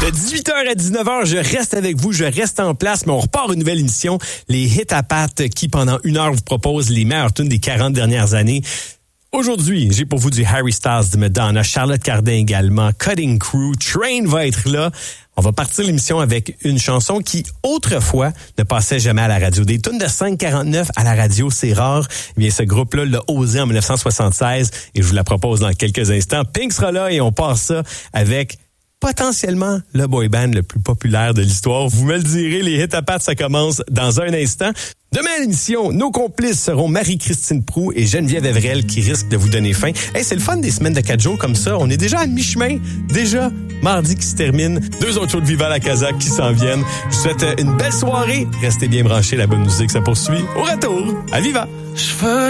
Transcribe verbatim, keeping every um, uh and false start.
De dix-huit heures à dix-neuf heures, je reste avec vous, je reste en place, mais on repart une nouvelle émission, les Hits à Pat, qui pendant une heure vous propose les meilleures tunes des quarante dernières années. Aujourd'hui, j'ai pour vous du Harry Styles, de Madonna, Charlotte Cardin également, Cutting Crew, Train va être là. On va partir l'émission avec une chanson qui, autrefois, ne passait jamais à la radio. Des tunes de cinq quarante-neuf à la radio, c'est rare. Eh bien, ce groupe-là l'a osé en dix-neuf cent soixante-seize et je vous la propose dans quelques instants. Pink sera là et on part ça avec potentiellement le boy band le plus populaire de l'histoire. Vous me le direz, les Hits à Pat, ça commence dans un instant. Demain à l'émission, nos complices seront Marie-Christine Proulx et Geneviève Evrel qui risquent de vous donner faim. Hey, c'est le fun des semaines de quatre jours comme ça. On est déjà à mi-chemin. Déjà, mardi qui se termine. Deux autres shows de Viva la Casa qui s'en viennent. Je vous souhaite une belle soirée. Restez bien branchés, la bonne musique, ça poursuit. Au retour, à Viva!